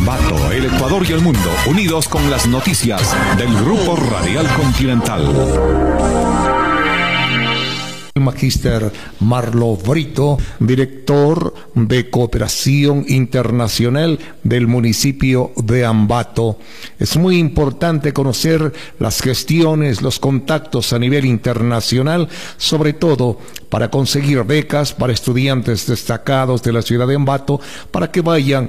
Ambato, el Ecuador y el mundo, unidos con las noticias del Grupo Radial Continental. El magíster Marlo Brito, director de Cooperación Internacional del municipio de Ambato. Es muy importante conocer las gestiones, los contactos a nivel internacional, sobre todo para conseguir becas para estudiantes destacados de la ciudad de Ambato, para que vayan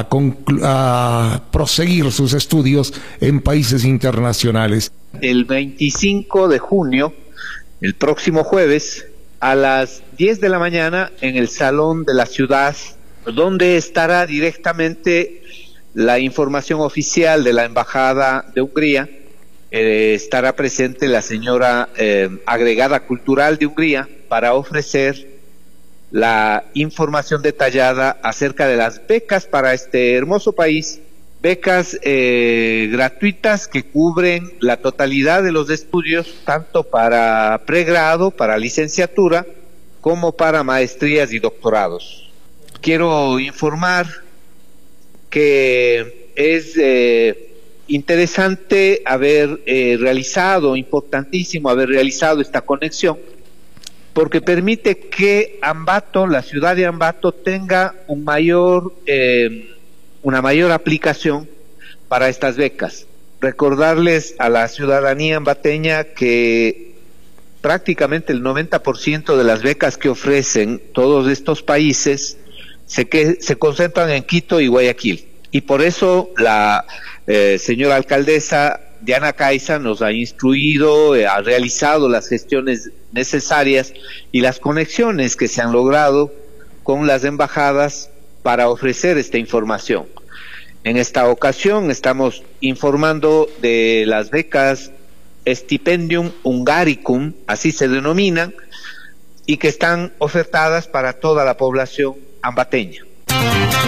a proseguir sus estudios en países internacionales. El 25 de junio, el próximo jueves, a las 10 de la mañana, en el Salón de la Ciudad, donde estará directamente la información oficial de la Embajada de Hungría. Estará presente la señora agregada cultural de Hungría para ofrecer la información detallada acerca de las becas para este hermoso país. Becas gratuitas que cubren la totalidad de los estudios, tanto para pregrado, para licenciatura, como para maestrías y doctorados. Quiero informar que es interesante haber importantísimo haber realizado esta conexión, porque permite que Ambato, la ciudad de Ambato, tenga una mayor aplicación para estas becas. Recordarles a la ciudadanía ambateña que prácticamente el 90% de las becas que ofrecen todos estos países se concentran en Quito y Guayaquil. Y por eso la señora alcaldesa Diana Caiza nos ha instruido, ha realizado las gestiones necesarias y las conexiones que se han logrado con las embajadas para ofrecer esta información. En esta ocasión estamos informando de las becas Stipendium Hungaricum, así se denominan, y que están ofertadas para toda la población ambateña.